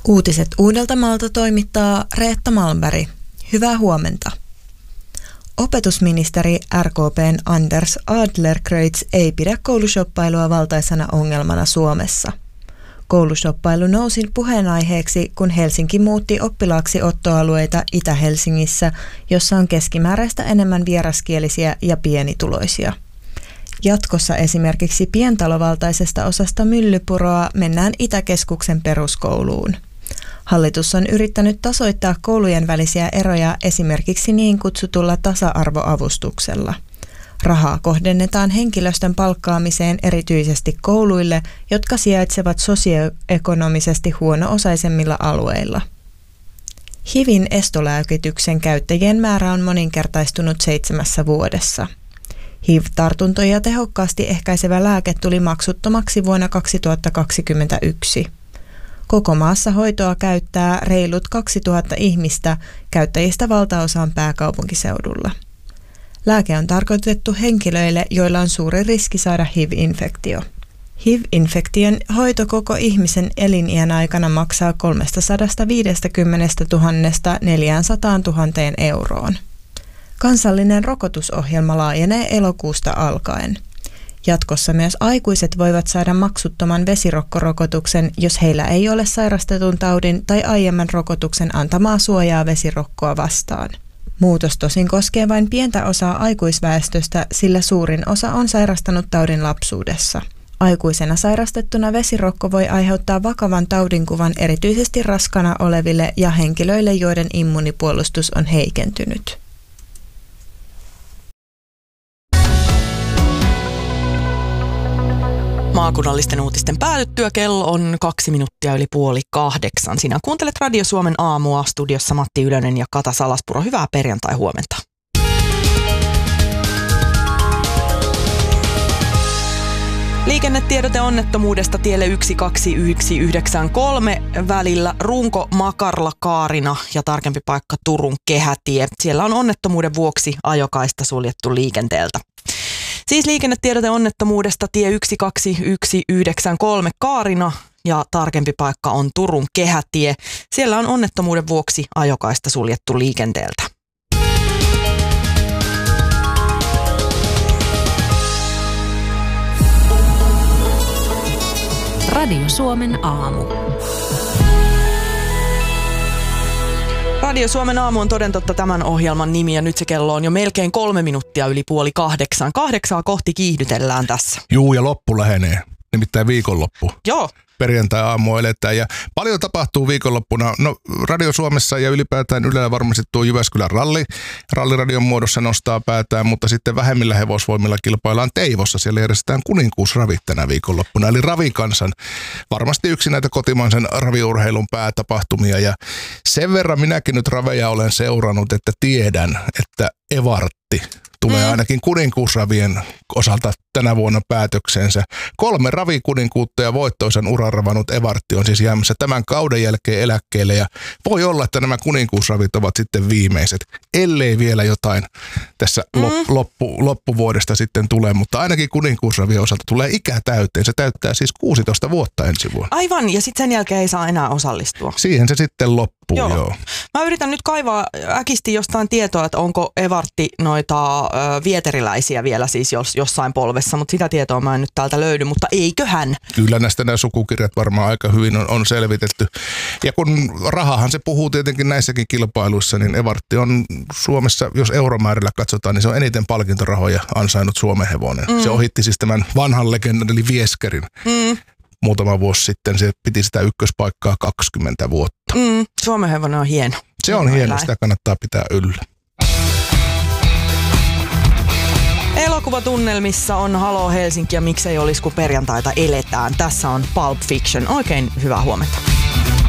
Uutiset Uudeltamaalta toimittaa Reetta Malmberg. Hyvää huomenta. Opetusministeri RKP:n Anders Adlercreutz ei pidä koulushoppailua valtaisena ongelmana Suomessa. Koulushoppailu nousi puheenaiheeksi, kun Helsinki muutti oppilaaksi ottoalueita Itä-Helsingissä, jossa on keskimääräistä enemmän vieraskielisiä ja pienituloisia. Jatkossa esimerkiksi pientalovaltaisesta osasta Myllypuroa mennään Itäkeskuksen peruskouluun. Hallitus on yrittänyt tasoittaa koulujen välisiä eroja esimerkiksi niin kutsutulla tasa-arvoavustuksella. Rahaa kohdennetaan henkilöstön palkkaamiseen erityisesti kouluille, jotka sijaitsevat sosioekonomisesti huono-osaisemmilla alueilla. HIVin estolääkityksen käyttäjien määrä on moninkertaistunut 7 vuodessa. HIV-tartuntoja tehokkaasti ehkäisevä lääke tuli maksuttomaksi vuonna 2021. Koko maassa hoitoa käyttää reilut 2000 ihmistä, käyttäjistä valtaosa on pääkaupunkiseudulla. Lääke on tarkoitettu henkilöille, joilla on suuri riski saada HIV-infektio. HIV-infektion hoito koko ihmisen eliniän aikana maksaa 350 000 400 000 euroon. Kansallinen rokotusohjelma laajenee elokuusta alkaen. Jatkossa myös aikuiset voivat saada maksuttoman vesirokkorokotuksen, jos heillä ei ole sairastetun taudin tai aiemman rokotuksen antamaa suojaa vesirokkoa vastaan. Muutos tosin koskee vain pientä osaa aikuisväestöstä, sillä suurin osa on sairastanut taudin lapsuudessa. Aikuisena sairastettuna vesirokko voi aiheuttaa vakavan taudinkuvan erityisesti raskana oleville ja henkilöille, joiden immunipuolustus on heikentynyt. Maakunnallisten uutisten päätyttyä kello on 2 minuuttia yli 7:30. Sinä kuuntelet Radio Suomen aamua, studiossa Matti Ylönen ja Kata Salaspuro. Hyvää perjantai-huomenta. Liikennetiedote onnettomuudesta tielle 12193 välillä Runko-Makarla-Kaarina ja tarkempi paikka Turun Kehätie. Siellä on onnettomuuden vuoksi ajokaista suljettu liikenteeltä. Siis liikennetiedote onnettomuudesta tie 12193 Kaarina ja tarkempi paikka on Turun Kehätie. Siellä on onnettomuuden vuoksi ajokaista suljettu liikenteeltä. Radio Suomen aamu. Radio Suomen aamu on toden totta tämän ohjelman nimi ja nyt se kello on jo melkein 3 minuuttia yli 7:30. 8 kohti kiihdytellään tässä. Juu, ja loppu lähenee. Nimittäin viikonloppu. Joo. Perjantai-aamua eletään ja paljon tapahtuu viikonloppuna. No, Radio Suomessa ja ylipäätään Ylellä varmasti tuo Jyväskylän ralliradion muodossa nostaa päätään, mutta sitten vähemmillä hevosvoimilla kilpaillaan Teivossa. Siellä järjestetään kuninkuusravit tänä viikonloppuna, eli ravikansan. Varmasti yksi näitä kotimaisen raviurheilun päätapahtumia ja sen verran minäkin nyt raveja olen seurannut, että tiedän, että Evartti tulee ainakin kuninkuusravien osalta tänä vuonna päätöksensä. 3 ravikuninkuutta ja voittoisen uran ravannut Evartti on siis jäämässä tämän kauden jälkeen eläkkeelle ja voi olla, että nämä kuninkuusravit ovat sitten viimeiset, ellei vielä jotain tässä loppuvuodesta sitten tule, mutta ainakin kuninkuusravien osalta tulee ikä täyteen. Se täyttää siis 16 vuotta ensi vuonna. Aivan, ja sitten sen jälkeen ei saa enää osallistua. Siihen se sitten loppuu, joo. Mä yritän nyt kaivaa äkisti jostain tietoa, että onko Evartti noita vieteriläisiä vielä siis jossain polvessa, mutta sitä tietoa mä en nyt täältä löydy, mutta eiköhän? Kyllä näistä nämä sukukirjat varmaan aika hyvin on selvitetty. Ja kun rahahan se puhuu tietenkin näissäkin kilpailuissa, niin Evartti on Suomessa, jos euromäärällä katsotaan, niin se on eniten palkintorahoja ansainnut Suomen hevonen. Se ohitti siis tämän vanhan legendan eli Vieskerin. Muutama vuosi sitten se piti sitä ykköspaikkaa 20 vuotta. Suomen hevonen on hieno. Se on hieno, sitä kannattaa pitää yllä. Elokuvatunnelmissa on Halo Helsinki ja miksei olisi, kun perjantaita eletään. Tässä on Pulp Fiction. Oikein hyvää huomenta.